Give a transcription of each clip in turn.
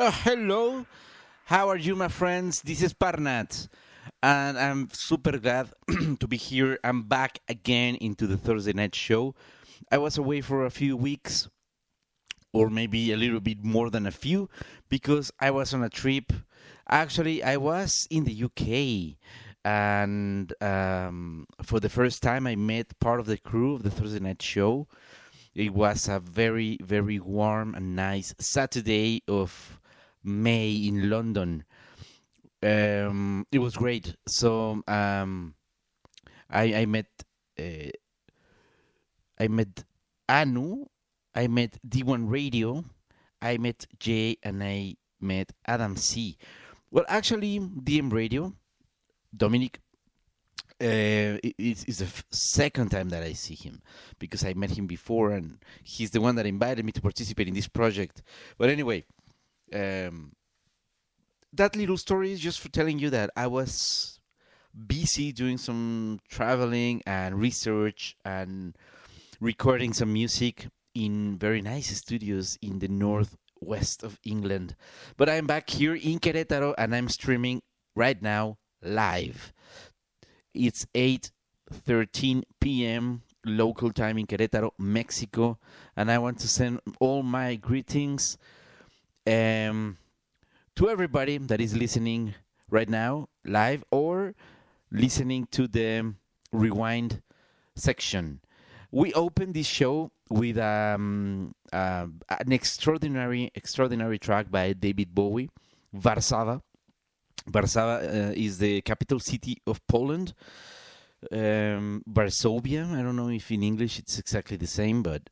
Hello, how are you, my friends? This is Parnat, and I'm super glad to be here. I'm back again into the Thursday night show. I was away for a few weeks, or maybe a little bit more than a few, because I was on a trip. Actually, I was in the UK, and for the first time, I met part of the crew of the Thursday night show. It was a very, very warm and nice Saturday of May in London. It was great. So I met uh, I met Anu, I met D1 Radio, I met Jay, and I met Adam C. Well, actually, DM Radio, Dominic, it's the second time that I see him because I met him before, and he's the one that invited me to participate in this project. But anyway, um, that little story is just for telling you that I was busy doing some traveling and research and recording some music in very nice studios in the northwest of England. But I'm back here in Querétaro and I'm streaming right now live. It's 8:13 p.m. local time in Querétaro, Mexico, and I want to send all my greetings um, to everybody that is listening right now live or listening to the rewind section. We opened this show with an extraordinary track by David Bowie, Warszawa. Warszawa is the capital city of Poland. Varsovia, I don't know if in English it's exactly the same, but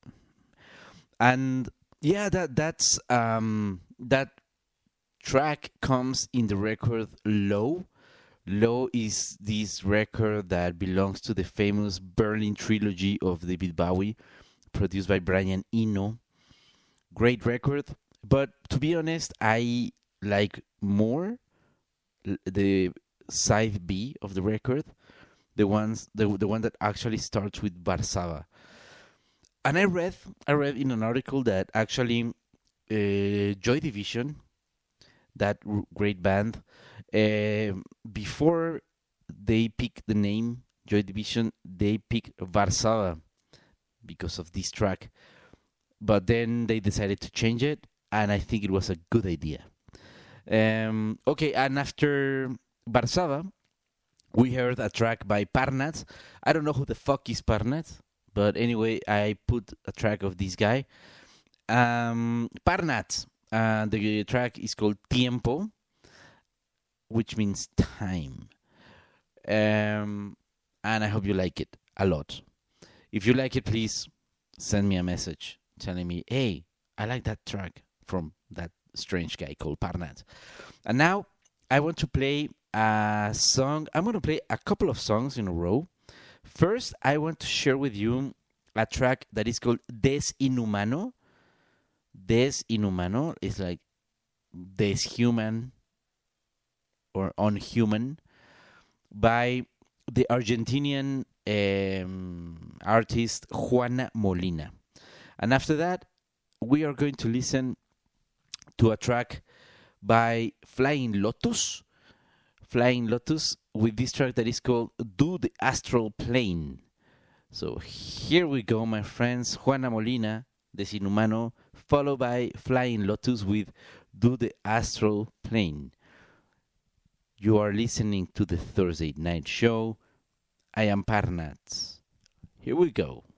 and yeah, that track comes in the record Low. Low is this record that belongs to the famous Berlin trilogy of David Bowie, produced by Brian Eno. Great record, but to be honest, I like more the side B of the record, the one that actually starts with Warszawa. And I read in an article that actually Joy Division, that great band, before they picked the name Joy Division, they picked Warszawa because of this track. But then they decided to change it, and I think it was a good idea. Okay, and after Warszawa, we heard a track by Parnat. I don't know who the fuck is Parnat, but anyway, I put a track of this guy. Parnat. The track is called Tiempo, which means time. And I hope you like it a lot. If you like it, please send me a message telling me, hey, I like that track from that strange guy called Parnat. And now I want to play a song. I'm going to play a couple of songs in a row. First, I want to share with you a track that is called Des Inhumano. Des Inhumano is like Deshuman or Unhuman by the Argentinian artist Juana Molina. And after that, we are going to listen to a track by Flying Lotus. Flying Lotus with this track that is called Do the Astral Plane. So here we go, my friends. Juana Molina, Desinhumano, followed by Flying Lotus with Do the Astral Plane. You are listening to the Thursday Night Show. I am Parnat. Here we go.